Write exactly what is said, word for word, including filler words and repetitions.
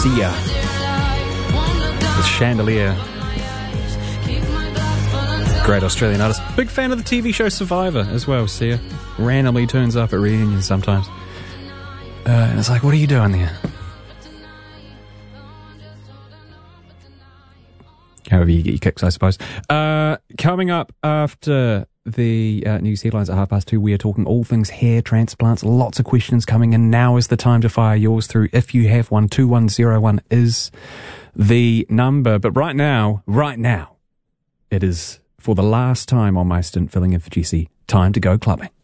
Sia. With Chandelier. Great Australian artist. Big fan of the T V show Survivor as well, Sia. Randomly turns up at reunions sometimes. Uh, and it's like, what are you doing there? However you get your kicks, I suppose. Uh, coming up after the uh, news headlines at half past two, we are talking all things hair transplants. Lots of questions coming in. Now is the time to fire yours through. If you have one, two one zero one is the number. But right now, right now, it is, for the last time on my stint filling in for Jesse, time to go clubbing.